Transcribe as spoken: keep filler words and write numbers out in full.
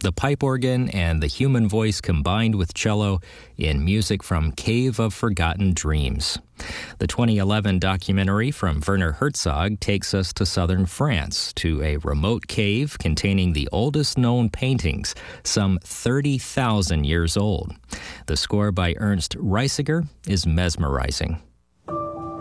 the pipe organ and the human voice combined with cello in music from Cave of Forgotten Dreams. The twenty eleven documentary from Werner Herzog takes us to southern France, to a remote cave containing the oldest known paintings, some thirty thousand years old. The score by Ernst Reisiger is mesmerizing.